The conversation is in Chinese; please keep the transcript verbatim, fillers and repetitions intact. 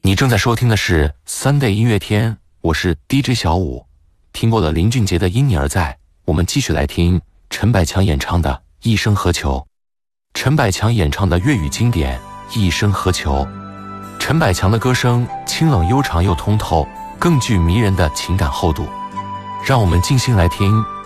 你正在收听的是 Sunday 音乐天，我是 D J 小五。听过了林俊杰的《因你而在》，我们继续来听陈百强演唱的《一生何求》。陈百强演唱的粤语经典《一生何求》，陈百强的歌声清冷悠长又通透，更具迷人的情感厚度。让我们静心来听